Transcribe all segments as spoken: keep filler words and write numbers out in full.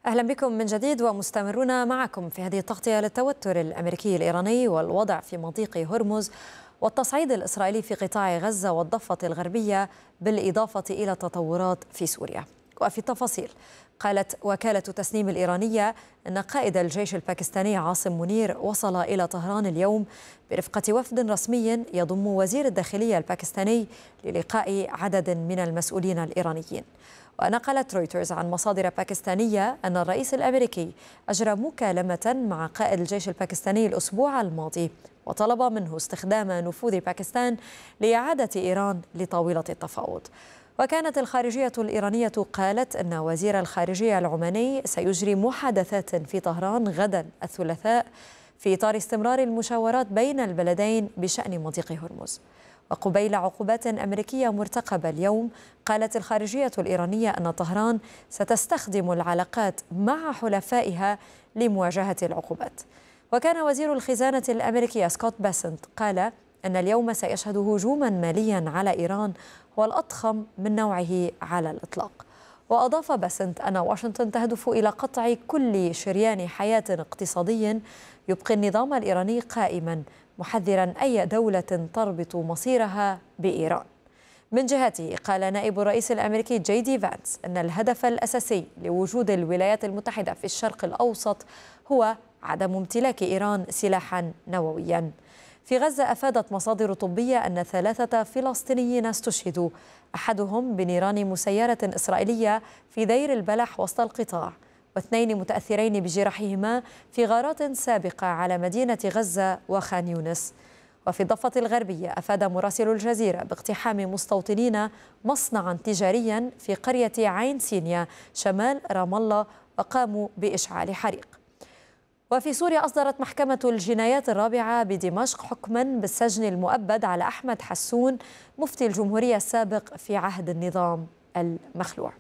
أهلا بكم من جديد ومستمرون معكم في هذه التغطية للتوتر الأمريكي الإيراني والوضع في مضيق هرمز والتصعيد الإسرائيلي في قطاع غزة والضفة الغربية بالإضافة إلى التطورات في سوريا. وفي التفاصيل، قالت وكالة تسنيم الإيرانية أن قائد الجيش الباكستاني عاصم منير وصل إلى طهران اليوم برفقة وفد رسمي يضم وزير الداخلية الباكستاني للقاء عدد من المسؤولين الإيرانيين. ونقلت رويترز عن مصادر باكستانية أن الرئيس الأمريكي أجرى مكالمة مع قائد الجيش الباكستاني الأسبوع الماضي وطلب منه استخدام نفوذ باكستان لإعادة إيران لطاولة التفاوض. وكانت الخارجية الإيرانية قالت أن وزير الخارجية العماني سيجري محادثات في طهران غدا الثلاثاء في إطار استمرار المشاورات بين البلدين بشأن مضيق هرمز. وقبيل عقوبات أمريكية مرتقبة اليوم، قالت الخارجية الإيرانية أن طهران ستستخدم العلاقات مع حلفائها لمواجهة العقوبات. وكان وزير الخزانة الأمريكي سكوت بيسنت قال أن اليوم سيشهد هجوما ماليا على إيران هو الأضخم من نوعه على الإطلاق. وأضاف بيسنت أن واشنطن تهدف إلى قطع كل شريان حياة اقتصادي يبقي النظام الإيراني قائما، محذرا أي دولة تربط مصيرها بإيران. من جهته، قال نائب الرئيس الأمريكي جي دي فانس أن الهدف الأساسي لوجود الولايات المتحدة في الشرق الأوسط هو عدم امتلاك إيران سلاحا نوويا. في غزة، أفادت مصادر طبية أن ثلاثة فلسطينيين استشهدوا، أحدهم بنيران مسيرة إسرائيلية في دير البلح وسط القطاع، واثنين متأثرين بجراحهما في غارات سابقة على مدينة غزة وخان يونس. وفي الضفة الغربية، أفاد مراسل الجزيرة باقتحام مستوطنين مصنعا تجاريا في قرية عين سينيا شمال رام الله وقاموا بإشعال حريق. وفي سوريا، أصدرت محكمة الجنايات الرابعة بدمشق حكما بالسجن المؤبد على أحمد حسون مفتي الجمهورية السابق في عهد النظام المخلوع.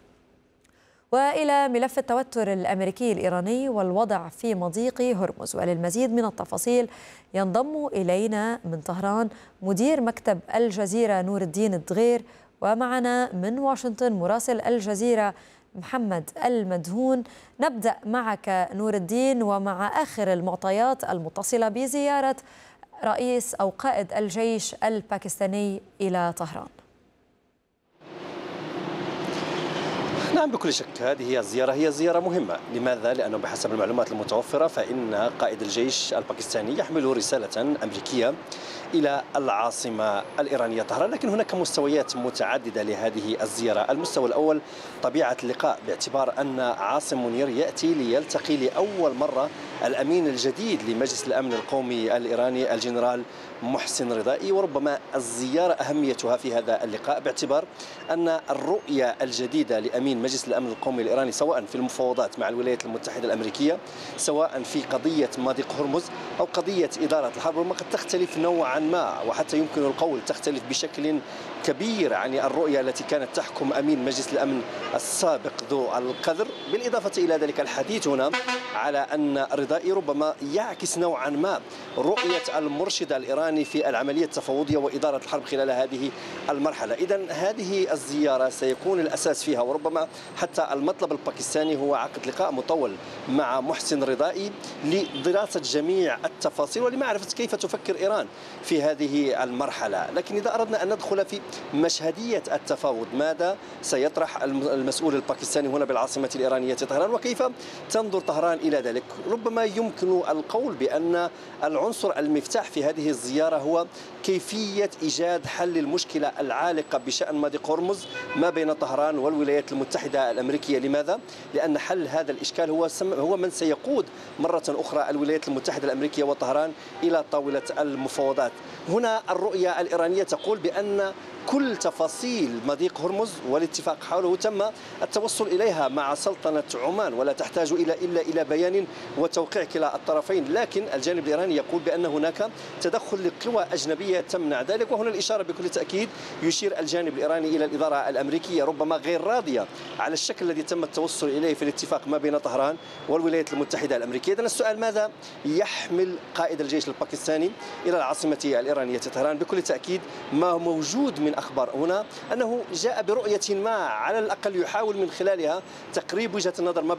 وإلى ملف التوتر الأمريكي الإيراني والوضع في مضيق هرمز، وللمزيد من التفاصيل ينضم إلينا من طهران مدير مكتب الجزيرة نور الدين الدغير، ومعنا من واشنطن مراسل الجزيرة محمد المدهون. نبدأ معك نور الدين ومع آخر المعطيات المتصلة بزيارة رئيس أو قائد الجيش الباكستاني إلى طهران. نعم، بكل شك هذه الزيارة هي زيارة مهمة. لماذا؟ لأنه بحسب المعلومات المتوفرة فإن قائد الجيش الباكستاني يحمل رسالة أمريكية إلى العاصمة الإيرانية طهران، لكن هناك مستويات متعددة لهذه الزيارة. المستوى الأول طبيعة اللقاء، باعتبار أن عاصم منير يأتي ليلتقي لأول مرة الأمين الجديد لمجلس الأمن القومي الإيراني الجنرال محسن رضائي. وربما الزيارة أهميتها في هذا اللقاء باعتبار أن الرؤية الجديدة لأمين مجلس الأمن القومي الإيراني سواء في المفاوضات مع الولايات المتحدة الأمريكية، سواء في قضية مضيق هرمز أو قضية إدارة الحرب، ربما قد تختلف نوعا ما، وحتى يمكن القول تختلف بشكل كبير عن الرؤية التي كانت تحكم أمين مجلس الأمن السابق ذو القذر. بالإضافة إلى ذلك، الحديث هنا على أن الرضائي ربما يعكس نوعا ما رؤية المرشد الإيراني في العملية التفاوضية وإدارة الحرب خلال هذه المرحلة. إذن هذه الزيارة سيكون الأساس فيها، وربما حتى المطلب الباكستاني هو عقد لقاء مطول مع محسن رضائي لدراسة جميع التفاصيل ولمعرفة كيف تفكر إيران في هذه المرحلة. لكن إذا أردنا أن ندخل في مشهدية التفاوض، ماذا سيطرح المسؤول الباكستاني هنا بالعاصمة الإيرانية طهران وكيف تنظر طهران إلى ذلك؟ ربما يمكن القول بأن العنصر المفتاح في هذه الزيارة هو كيفية إيجاد حل المشكلة العالقة بشأن مضيق هرمز ما بين طهران والولايات المتحدة الأمريكية. لماذا؟ لأن حل هذا الإشكال هو هو من سيقود مرة أخرى الولايات المتحدة الأمريكية وطهران إلى طاولة المفاوضات. هنا الرؤية الإيرانية تقول بأن كل تفاصيل مضيق هرمز والاتفاق حوله تم التوصل إليها مع سلطنة عمان، ولا تحتاج إلى إلا إلى بيان وتوقيع كلا الطرفين. لكن الجانب الإيراني يقول بأن هناك تدخل لقوى أجنبية تمنع ذلك، وهنا الإشارة بكل تأكيد يشير الجانب الإيراني إلى الإدارة الأمريكية ربما غير راضية على الشكل الذي تم التوصل إليه في الاتفاق ما بين طهران والولايات المتحدة الأمريكية. إذن السؤال، ماذا يحمل قائد الجيش الباكستاني إلى العاصمة الإيرانية طهران؟ بكل تأكيد ما موجود من أخبار هنا أنه جاء برؤية ما على الأقل يحاول من خلالها تقريب وجهة النظر ما